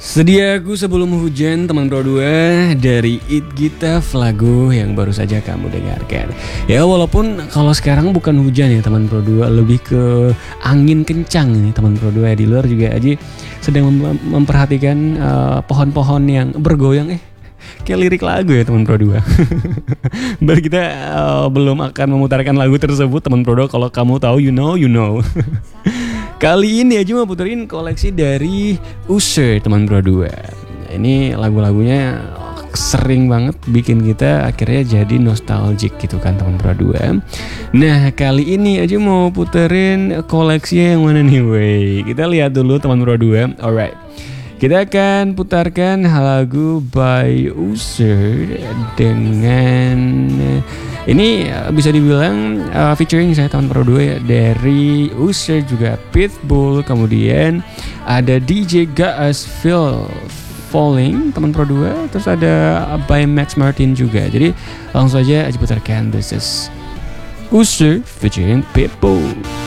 Sedia aku sebelum hujan teman Pro 2 dari It Gitaf, lagu yang baru saja kamu dengarkan. Ya walaupun kalau sekarang bukan hujan ya teman Pro 2, lebih ke angin kencang nih teman Pro 2. Di luar juga Aji sedang memperhatikan pohon-pohon yang bergoyang kayak lirik lagu ya teman Pro 2. Baru kita belum akan memutarkan lagu tersebut teman Pro 2. Kalau kamu tahu you know. Kali ini Aji mau puterin koleksi dari Usher teman Pro 2. Ini lagu-lagunya sering banget bikin kita akhirnya jadi nostalgic gitu kan teman Pro 2. Nah kali ini Aji mau puterin koleksi yang mana nih wey. Kita lihat dulu teman Pro 2. Alright, kita akan putarkan lagu by Usher dengan ini bisa dibilang featuring saya teman Pro 2 ya, dari Usher juga Pitbull, kemudian ada DJ Gaas Feel Falling teman Pro 2, terus ada by Max Martin juga. Jadi langsung aja putarkan, this is Usher featuring Pitbull.